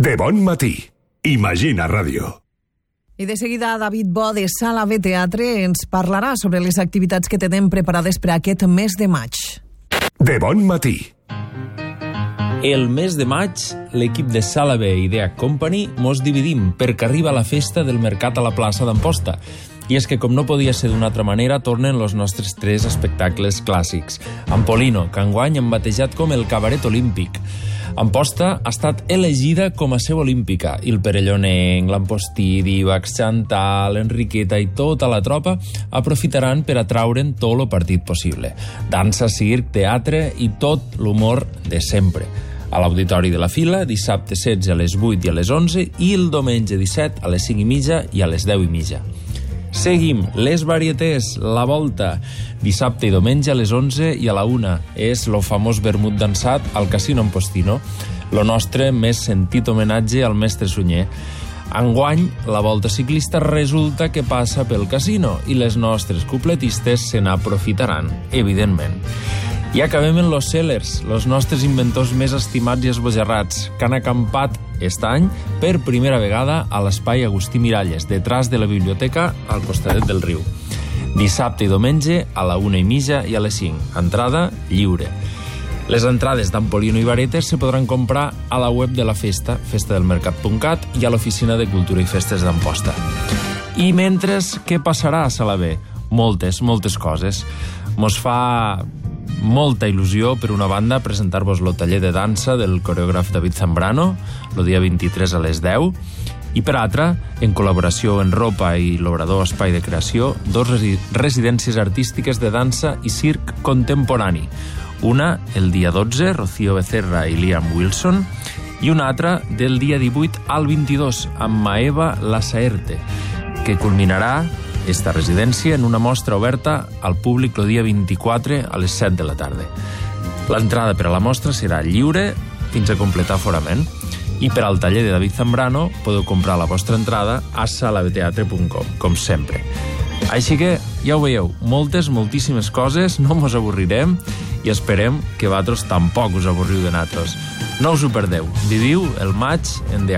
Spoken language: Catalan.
De bon matí. Imagina Ràdio. I de seguida David Bo de Sala B Teatre ens parlarà sobre les activitats que tenen preparades per aquest mes de maig. De bon matí. El mes de maig, l'equip de Sala B Idea Company mos dividim perquè arriba la festa del mercat a la plaça d'Amposta. I és que, com no podia ser d'una altra manera, tornen els nostres 3 espectacles clàssics. Ampolino, que enguany han batejat com el Cabaret Olímpic. Amposta ha estat elegida com a seu olímpica i el Perellonenc, l'Ampostí, Divac, Chantal, Enriqueta i tota la tropa aprofitaran per atraure'n tot el partit possible. Dansa, circ, teatre i tot l'humor de sempre. A l'Auditori de la Fila, dissabte 16 a les 8 i a les 11 i el diumenge 17 a les 5 i mitja i a les 10 i mitja. Seguim, les varietés, la volta, dissabte i diumenge a les 11 i a la 1. És lo famós vermut dansat al Casino Ampostino, lo nostre més sentit homenatge al mestre Sunyer. Enguany, la volta ciclista resulta que passa pel casino i les nostres cupletistes se n'aprofitaran, evidentment. I acabem en los Sellers, los nostres inventors més estimats i esbojarrats, que han acampat aquest any per primera vegada a l'espai Agustí Miralles, detrás de la biblioteca al costadet del riu. Dissabte i diumenge a la 1 i mitja i a les 5. Entrada lliure. Les entrades d'Ampolino i Varetes se podran comprar a la web de la festa, festadelmercat.cat, i a l'Oficina de Cultura i Festes d'Amposta. I mentre, què passarà a Sala B? Moltes coses. Mos fa molta il·lusió, per una banda, presentar-vos el taller de dansa del coreògraf David Zambrano, el dia 23 a les 10, i per altra, en col·laboració en Ropa i l'Obrador Espai de Creació, 2 residències artístiques de dansa i circ contemporani. Una, el dia 12, Rocío Becerra i Liam Wilson, i una altra, del dia 18 al 22, amb Maeva Lasaerte, que culminarà esta residència en una mostra oberta al públic el dia 24 a les 7 de la tarda. L'entrada per a la mostra serà lliure fins a completar aforament. I per al taller de David Zambrano podeu comprar la vostra entrada a salabteatre.com, com sempre. Així que, ja ho veieu, moltíssimes coses, no mos avorrirem i esperem que vosaltres tampoc us avorriu de nosaltres. No us ho perdeu, viviu el maig en